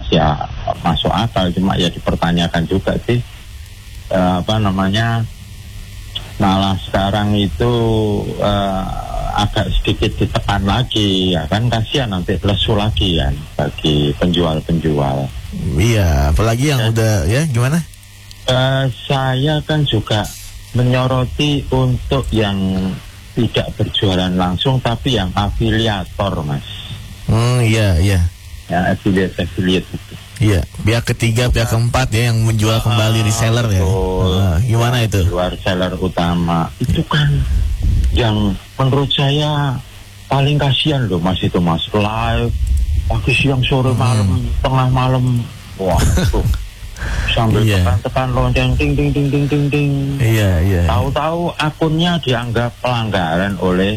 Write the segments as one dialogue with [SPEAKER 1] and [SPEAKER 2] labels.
[SPEAKER 1] ya masuk akal, cuma ya dipertanyakan juga sih malah sekarang itu agak sedikit ditekan lagi ya kan, kasihan nanti lesu lagi ya bagi penjual-penjual.
[SPEAKER 2] Iya, apalagi yang udah ya gimana?
[SPEAKER 1] Saya kan juga menyoroti untuk yang tidak berjualan langsung tapi yang afiliator, Mas.
[SPEAKER 2] Iya.
[SPEAKER 1] Ya, affiliate itu.
[SPEAKER 2] Iya, pihak ketiga, pihak keempat ya yang menjual kembali reseller ya. Gimana itu?
[SPEAKER 1] Luar seller utama itu kan yang menurut saya paling kasihan loh, Mas, itu Mas, live pagi siang sore malam tengah malam, wah tuh sambil tekan-tekan lonceng ting ting ting ting ting ting.
[SPEAKER 2] Iya.
[SPEAKER 1] Tahu-tahu akunnya dianggap pelanggaran oleh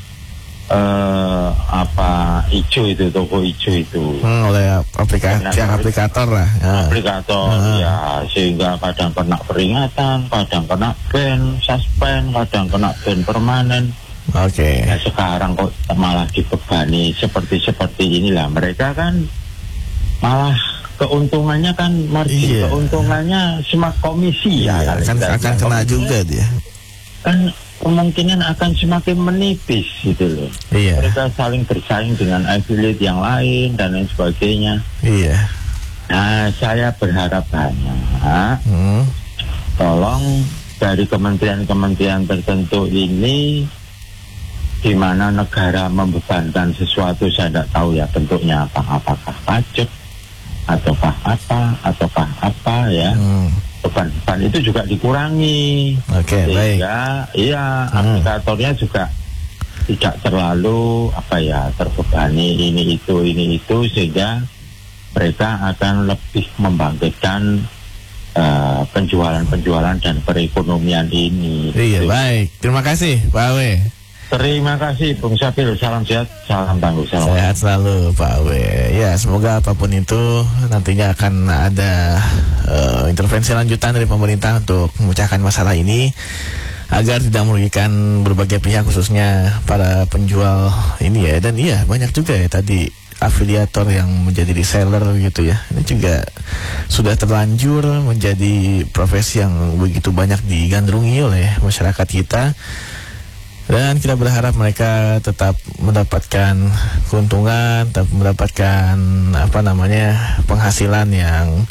[SPEAKER 1] toko hijau itu
[SPEAKER 2] oleh aplikator lah
[SPEAKER 1] ya, sehingga kadang kena peringatan, kadang kena ban, suspend, kadang kena ban permanen. Nah, sekarang kok malah dibebani seperti inilah. Mereka kan malah keuntungannya kan margin keuntungannya smart komisi ya
[SPEAKER 2] kan akan kena juga dia
[SPEAKER 1] kan, kemungkinan akan semakin menipis gitu loh. Mereka saling bersaing dengan affiliate yang lain dan lain sebagainya. Nah, saya berharap banyak tolong dari kementerian-kementerian tertentu ini, di mana negara membebankan sesuatu, saya tidak tahu ya bentuknya apakah pajak ataukah apa ya. Beban itu juga dikurangi, sehingga aplikatornya juga tidak terlalu terbebani ini itu, sehingga mereka akan lebih membangkitkan penjualan dan perekonomian ini.
[SPEAKER 2] Baik, terima kasih Pak Awe.
[SPEAKER 1] Terima kasih Bung Sabil, salam sehat, salam tangguh,
[SPEAKER 2] sehat selalu Pak Awe. Ya, semoga apapun itu nantinya akan ada intervensi lanjutan dari pemerintah untuk memecahkan masalah ini agar tidak merugikan berbagai pihak, khususnya para penjual ini ya. Dan banyak juga ya tadi afiliator yang menjadi reseller gitu ya. Ini juga sudah terlanjur menjadi profesi yang begitu banyak digandrungi oleh masyarakat kita. Dan kita berharap mereka tetap mendapatkan keuntungan, tetap mendapatkan penghasilan yang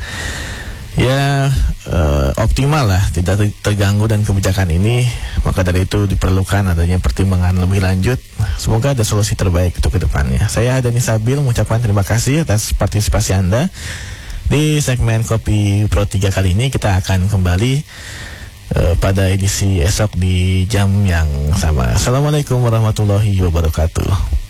[SPEAKER 2] optimal lah, tidak terganggu dan kebijakan ini. Maka dari itu diperlukan adanya pertimbangan lebih lanjut. Semoga ada solusi terbaik untuk kedepannya. Saya Dani Sabil mengucapkan terima kasih atas partisipasi Anda di segmen Kopi Pro 3 kali ini. Kita akan kembali pada edisi esok di jam yang sama. Assalamualaikum warahmatullahi wabarakatuh.